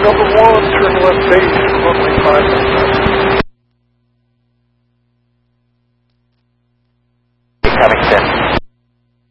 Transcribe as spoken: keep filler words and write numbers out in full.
number one, turn left base, runway five nine nine. Coming ten.